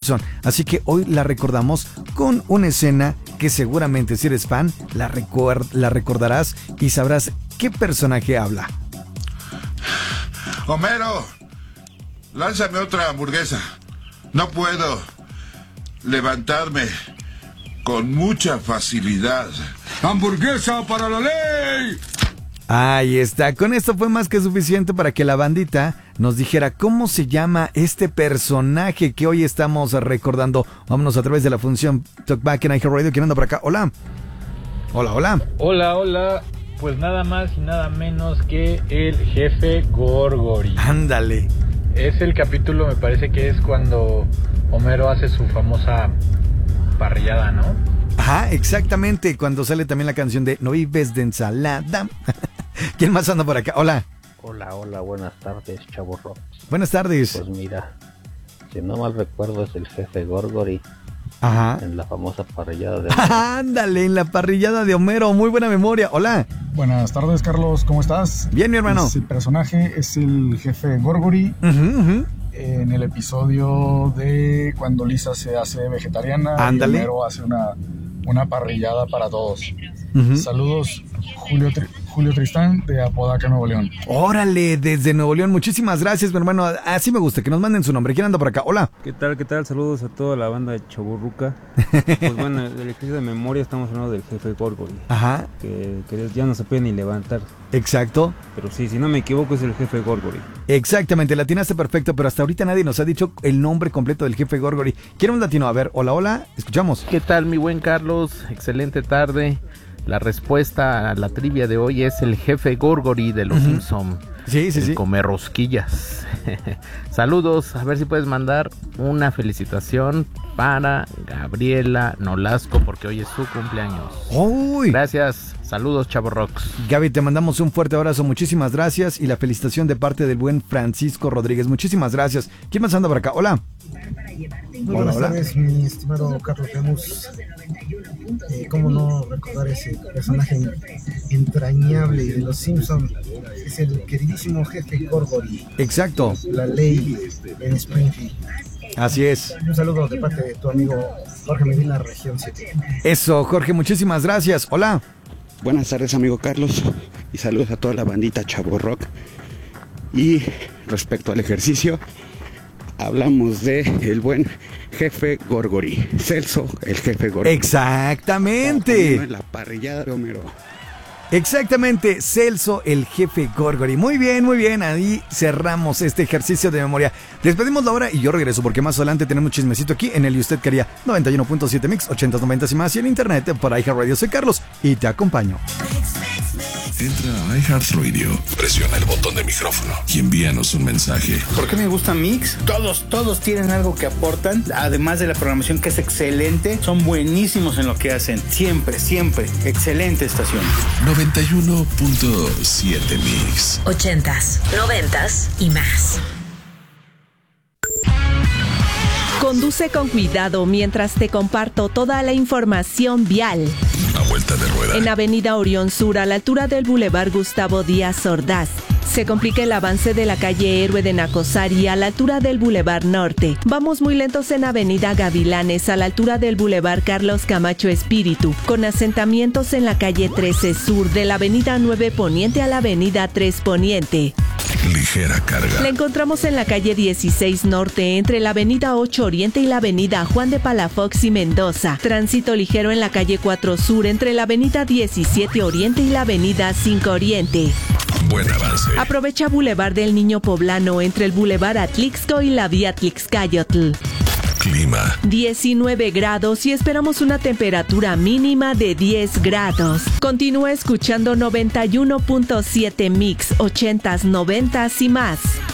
Simpson. Así que hoy la recordamos con una escena que seguramente si eres fan la recordarás y sabrás qué personaje habla. Homero, lánzame otra hamburguesa. No puedo levantarme con mucha facilidad. ¡Hamburguesa para la ley! Ahí está, con esto fue más que suficiente para que la bandita nos dijera cómo se llama este personaje que hoy estamos recordando. Vámonos a través de la función Talkback en iHeartRadio. ¿Quién anda por acá? Hola. Hola. Hola. Pues nada más y nada menos que el jefe Gorgory. Ándale. Es el capítulo, me parece que es cuando Homero hace su famosa parrillada, ¿no? Ajá, exactamente, cuando sale también la canción de No vives de ensalada. ¿Quién más anda por acá? Hola, buenas tardes, chavorro. buenas tardes. Pues mira, si no mal recuerdo es el jefe Gorgory. Ajá. En la famosa parrillada de Homero. Ándale, en la parrillada de Homero, muy buena memoria. Hola. Buenas tardes, Carlos, ¿cómo estás? Bien, mi hermano. El personaje es el jefe Gorgory. En el episodio de cuando Lisa se hace vegetariana. Ándale. Y Homero hace una parrillada para todos. Saludos, Julio Tristán de Apodaca, Nuevo León. Órale, desde Nuevo León, muchísimas gracias, mi hermano. Así me gusta, que nos manden su nombre. ¿Quién anda por acá? Hola. ¿Qué tal? Saludos a toda la banda de Chaburruca. Pues bueno, del ejercicio de memoria estamos hablando del jefe Gorgory. Ajá. Que ya no se puede ni levantar. Exacto. Pero sí, si no me equivoco es el jefe Gorgory. Exactamente, la atinaste perfecto, pero hasta ahorita nadie nos ha dicho el nombre completo del jefe Gorgory. ¿Quién un latino? A ver, hola, escuchamos. ¿Qué tal, mi buen Carlos? Excelente tarde. La respuesta a la trivia de hoy es el jefe Gorgory de los Simpson. Sí. Come rosquillas. Saludos, a ver si puedes mandar una felicitación para Gabriela Nolasco porque hoy es su cumpleaños. ¡Uy! Gracias, saludos, Chavorrocks. Gaby, te mandamos un fuerte abrazo, muchísimas gracias y la felicitación de parte del buen Francisco Rodríguez, muchísimas gracias. ¿Quién más anda por acá? Hola. Buenas tardes, mi estimado Carlos Lemus. ¿Cómo no recordar ese personaje entrañable de los Simpson? Es el queridísimo jefe Gorgory. Exacto. La ley en Springfield. Así es. Un saludo de parte de tu amigo Jorge Medina, región 7. Eso, Jorge, muchísimas gracias. Hola. Buenas tardes, amigo Carlos, y saludos a toda la bandita Chavorrock. Y respecto al ejercicio, hablamos de el buen jefe Gorgory, Celso, el jefe Gorgory. Exactamente. En la parrillada de Homero. Exactamente, Celso, el jefe Gorgory. Muy bien, ahí cerramos este ejercicio de memoria. Despedimos la hora y yo regreso porque más adelante tenemos chismecito aquí en el Y Usted Quería 91.7 Mix, 80s, 90s y más, y en internet por iHeartRadio. Soy Carlos y te acompaño. Entra a iHeartRadio, presiona el botón de micrófono y envíanos un mensaje. ¿Por qué me gusta Mix? Todos tienen algo que aportan, además de la programación que es excelente, son buenísimos en lo que hacen, siempre, excelente estación. 91.7 Mix. 80s, 90s y más. Conduce con cuidado mientras te comparto toda la información vial. A vuelta de rueda. En Avenida Orión Sur, a la altura del Boulevard Gustavo Díaz Ordaz, se complica el avance de la calle Héroe de Nacosari a la altura del Boulevard Norte. Vamos muy lentos en Avenida Gavilanes a la altura del Boulevard Carlos Camacho Espíritu, con asentamientos en la calle 13 Sur de la Avenida 9 Poniente a la Avenida 3 Poniente. Ligera carga. La encontramos en la calle 16 Norte entre la Avenida 8 Oriente y la Avenida Juan de Palafox y Mendoza. Tránsito ligero en la calle 4 Sur entre la Avenida 17 Oriente y la Avenida 5 Oriente. Buen avance. Aprovecha Boulevard del Niño Poblano entre el Boulevard Atlixco y la Vía Atlixcayotl. Clima. 19 grados y esperamos una temperatura mínima de 10 grados. Continúa escuchando 91.7 Mix, 80s, 90s y más.